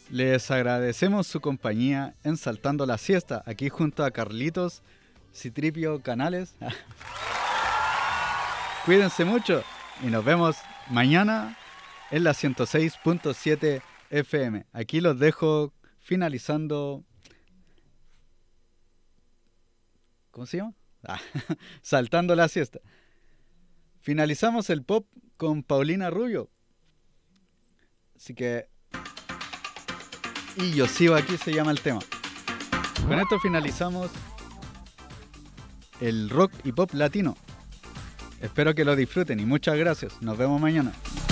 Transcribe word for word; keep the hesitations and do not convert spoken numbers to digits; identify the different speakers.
Speaker 1: Les agradecemos su compañía en Saltando la Siesta, aquí junto a Carlitos, Citripio Canales. Cuídense mucho y nos vemos mañana en la ciento seis punto siete F M. Aquí los dejo finalizando... ¿Cómo se llama? Ah, Saltando la Siesta. Finalizamos el pop con Paulina Rubio. Así que... Y yo sigo aquí se llama el tema. Con esto finalizamos el rock y pop latino. Espero que lo disfruten y muchas gracias. Nos vemos mañana.